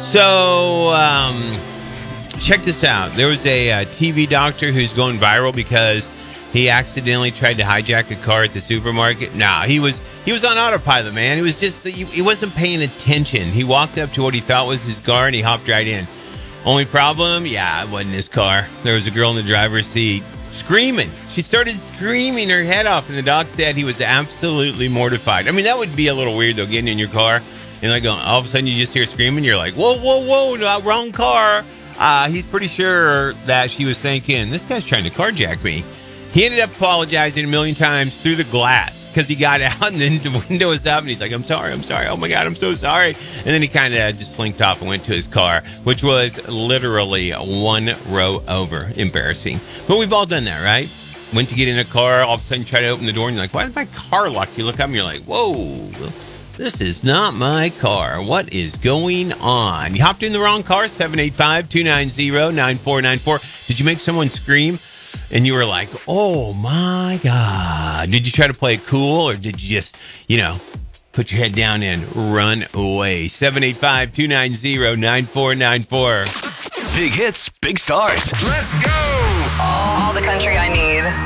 So, check this out. There was a TV doctor who's going viral because he accidentally tried to hijack a car at the supermarket. Nah, he was on autopilot, man. He wasn't paying attention. He walked up to what he thought was his car and he hopped right in. Only problem? Yeah, it wasn't his car. There was a girl in the driver's seat screaming. She started screaming her head off, and the doc said he was absolutely mortified. I mean, that would be a little weird, though, getting in your car and like all of a sudden you just hear screaming. You're like, whoa, whoa, whoa, no, wrong car. He's pretty sure that she was thinking, this guy's trying to carjack me. He ended up apologizing a million times through the glass because he got out and then the window was up and he's like, I'm sorry. Oh my God, I'm so sorry. And then he kind of just slinked off and went to his car, which was literally one row over. Embarrassing. But we've all done that, right? Went to get in a car, all of a sudden you try to open the door and you're like, why is my car locked? You look up and you're like, whoa, this is not my car. What is going on? You hopped in the wrong car, 785-290-9494. Did you make someone scream? And you were like, oh, my God. Did you try to play it cool or did you just, put your head down and run away? 785-290-9494. Big hits, big stars. Let's go! All the country I need.